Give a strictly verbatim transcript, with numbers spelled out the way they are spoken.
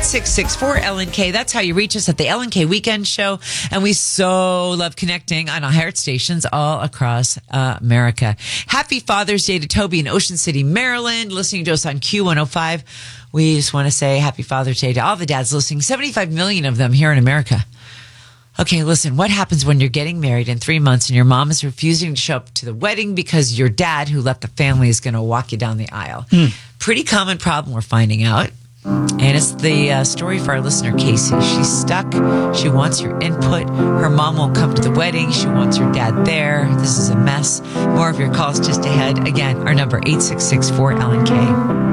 six six four L N K. That's how you reach us at the L N K Weekend Show. And we so love connecting on our heart stations all across uh, America. Happy Father's Day to Toby in Ocean City, Maryland, listening to us on Q one oh five. We just want to say happy Father's Day to all the dads listening, seventy-five million of them here in America. Okay, listen, what happens when you're getting married in three months and your mom is refusing to show up to the wedding because your dad, who left the family, is going to walk you down the aisle? Mm. Pretty common problem, we're finding out. And it's the uh, story for our listener, Casey. She's stuck. She wants your input. Her mom won't come to the wedding. She wants her dad there. This is a mess. More of your calls just ahead. Again, our number, eight six six four L N K.